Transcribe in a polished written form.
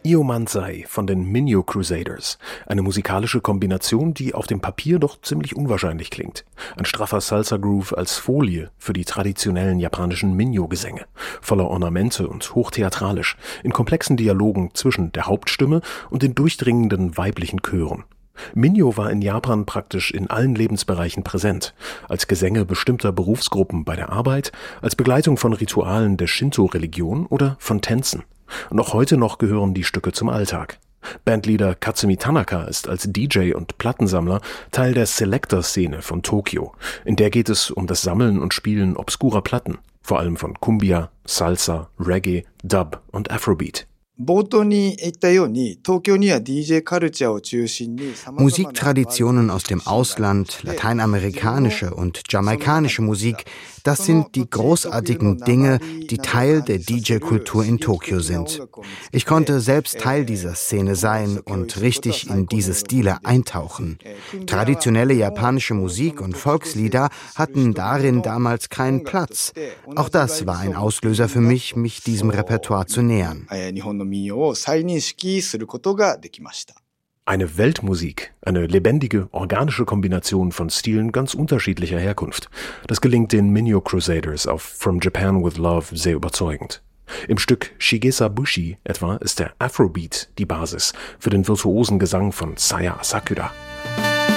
Iomansai von den Minyo Crusaders. Eine musikalische Kombination, die auf dem Papier doch ziemlich unwahrscheinlich klingt. Ein straffer Salsa-Groove als Folie für die traditionellen japanischen Minyo-Gesänge. Voller Ornamente und hochtheatralisch. In komplexen Dialogen zwischen der Hauptstimme und den durchdringenden weiblichen Chören. Minyo war in Japan praktisch in allen Lebensbereichen präsent. Als Gesänge bestimmter Berufsgruppen bei der Arbeit, als Begleitung von Ritualen der Shinto-Religion oder von Tänzen. Und auch heute noch gehören die Stücke zum Alltag. Bandleader Katsumi Tanaka ist als DJ und Plattensammler Teil der Selector-Szene von Tokio. In der geht es um das Sammeln und Spielen obskurer Platten, vor allem von Cumbia, Salsa, Reggae, Dub und Afrobeat. Musiktraditionen aus dem Ausland, lateinamerikanische und jamaikanische Musik, das sind die großartigen Dinge, die Teil der DJ-Kultur in Tokio sind. Ich konnte selbst Teil dieser Szene sein und richtig in diese Stile eintauchen. Traditionelle japanische Musik und Volkslieder hatten darin damals keinen Platz. Auch das war ein Auslöser für mich, mich diesem Repertoire zu nähern. Eine Weltmusik, eine lebendige, organische Kombination von Stilen ganz unterschiedlicher Herkunft. Das gelingt den Minyo Crusaders auf From Japan with Love sehr überzeugend. Im Stück Shigesa Bushi etwa ist der Afrobeat die Basis für den virtuosen Gesang von Saya Asakura.